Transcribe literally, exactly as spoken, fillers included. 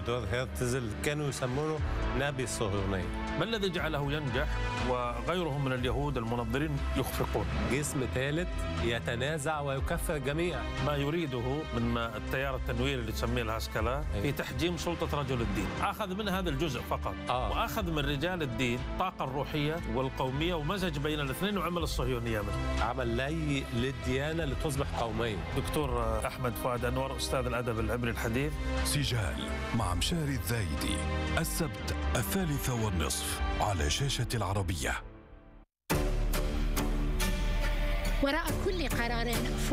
ثيودور هيرتزل كانوا يسمونه نبي الصهيونية. ما الذي جعله ينجح وغيرهم من اليهود المنظرين يخفقون؟ جسم ثالث يتنازع ويكفر الجميع. ما يريده من التيار التنويري اللي تسميه الهسكلة في تحجيم سلطة رجل الدين، أخذ من هذا الجزء فقط آه. وأخذ من رجال الدين الطاقة الروحية والقومية ومزج بين الاثنين وعمل الصهيونية منه. عمل لي للديانة لتصبح قومية. دكتور أحمد فؤاد أنور أستاذ الأدب العبري الحديث. سجال مع مشاري الذايدي السبت الثالثة والنصف على شاشة العربية. وراء كل قرار